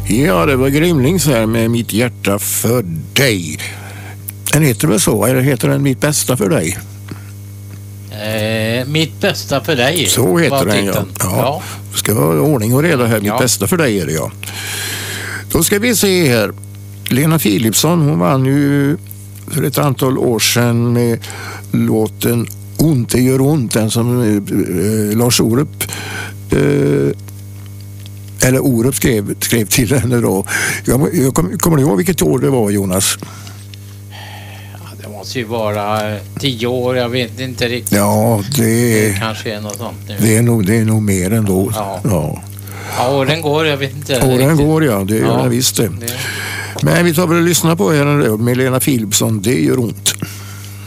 Ja, det var Grimlings här med Mitt hjärta för dig. Den heter väl så, eller heter den Mitt bästa för dig? Mitt bästa för dig. Så heter den, ja. Det ska vara ordning och reda här. Mitt bästa för dig är det, ja. Då ska vi se här. Lena Philipsson, hon vann ju för ett antal år sedan med låten Ont det gör ont, den som Lars Orup eller Orup skrev till henne då. Jag kommer ihåg vilket år det var, Jonas? Det måste ju vara 10 år, jag vet inte riktigt. Ja, det kanske är något sånt nu. Det är nog mer ändå. Ja, åren går, jag vet inte. Åren går, ja, det gör jag visst det. Men vi tar väl och lyssnar på er med Lena Philipsson, Det gör ont.